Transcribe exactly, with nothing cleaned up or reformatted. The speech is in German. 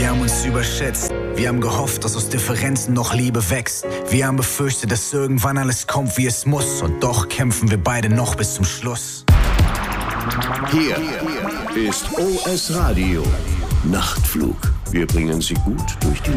Wir haben uns überschätzt. Wir haben gehofft, dass aus Differenzen noch Liebe wächst. Wir haben befürchtet, dass irgendwann alles kommt, wie es muss. Und doch kämpfen wir beide noch bis zum Schluss. Hier ist O S Radio Nachtflug. Wir bringen Sie gut durch die